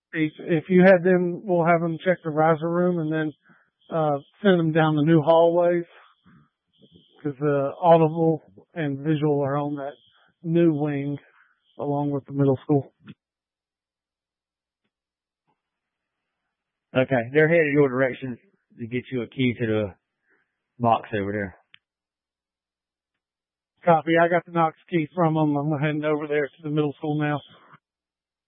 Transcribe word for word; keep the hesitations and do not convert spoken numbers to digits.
If, if you had them, we'll have them check the riser room and then uh, send them down the new hallways because uh, audible and visual are on that new wing along with the middle school. Okay, they're headed your direction to get you a key to the box over there. Copy. I got the Knox key from them. I'm heading over there to the middle school now.